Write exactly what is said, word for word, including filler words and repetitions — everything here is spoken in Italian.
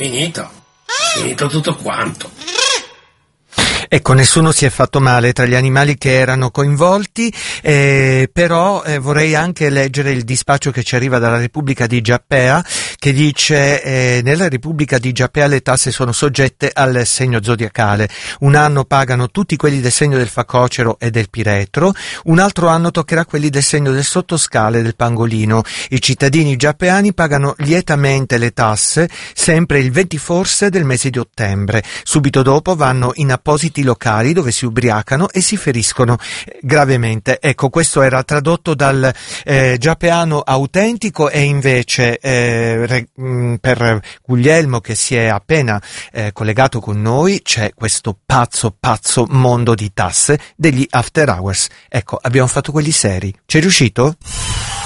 finito, finito tutto quanto. Ecco, nessuno si è fatto male tra gli animali che erano coinvolti, eh, però eh, vorrei anche leggere il dispaccio che ci arriva dalla Repubblica di Giappea, che dice eh, nella Repubblica di Giappea le tasse sono soggette al segno zodiacale. Un anno pagano tutti quelli del segno del facocero e del piretro, un altro anno toccherà quelli del segno del sottoscale e del pangolino. I cittadini giappeani pagano lietamente le tasse sempre il venti forse del mese di ottobre. Subito dopo vanno in appositi locali dove si ubriacano e si feriscono gravemente. Ecco, questo era tradotto dal eh, giappeano autentico, e invece eh, re, mh, per Guglielmo, che si è appena eh, collegato con noi, c'è questo pazzo pazzo mondo di tasse degli After Hours. Ecco, abbiamo fatto quelli seri. Ci è riuscito?